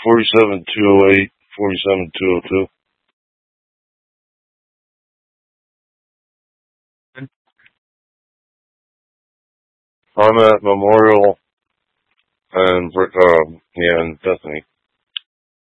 47208, 47202. I'm at Memorial and, in Bethany.